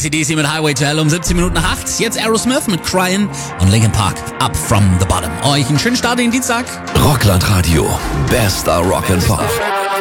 AC/DC mit Highway to Hell um 17 Minuten nach 8. Jetzt Aerosmith mit Crying und Linkin Park Up from the Bottom. Euch einen schönen Start in den Dienstag. Rockland Radio. Bester Rock and Pop.